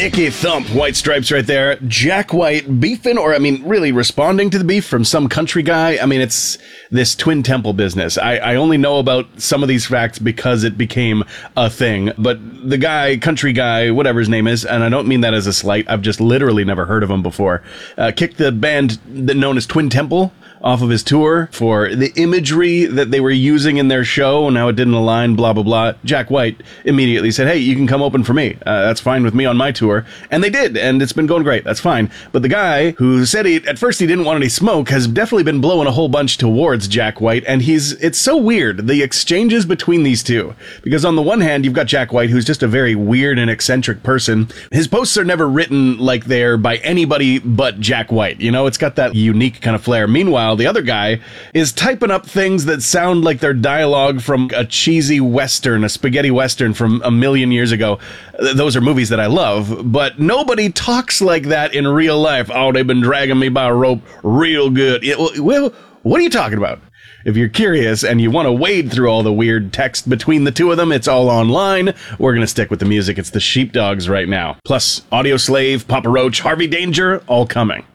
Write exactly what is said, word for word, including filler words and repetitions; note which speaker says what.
Speaker 1: Icky thump, White Stripes right there. Jack White beefing, or I mean, really responding to the beef from some country guy. I mean, it's this Twin Temple business. I, I only know about some of these facts because it became a thing. But the guy, country guy, whatever his name is, and I don't mean that as a slight, I've just literally never heard of him before, uh, kicked the band that known as Twin Temple off of his tour for the imagery that they were using in their show, and how it didn't align, blah, blah, blah. Jack White immediately said, hey, you can come open for me. Uh, that's fine with me on my tour. And they did, and it's been going great. That's fine. But the guy who said he, at first he didn't want any smoke, has definitely been blowing a whole bunch towards Jack White, and he's, it's so weird, the exchanges between these two. Because on the one hand, you've got Jack White, who's just a very weird and eccentric person. His posts are never written like they're by anybody but Jack White. You know, it's got that unique kind of flair. Meanwhile, the other guy is typing up things that sound like they're dialogue from a cheesy Western, a spaghetti Western from a million years ago. Those are movies that I love, but nobody talks like that in real life. Oh, they've been dragging me by a rope real good. It, well, what are you talking about? If you're curious and you want to wade through all the weird text between the two of them, it's all online. We're going to stick with the music. It's the Sheepdogs right now. Plus, Audio Slave, Papa Roach, Harvey Danger, all coming.